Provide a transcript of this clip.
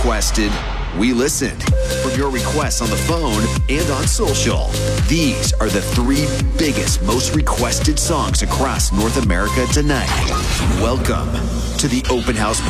requested, we listened. From your requests on the phone and on social, these are the 3 biggest, most requested songs across North America tonight. Welcome to the Open House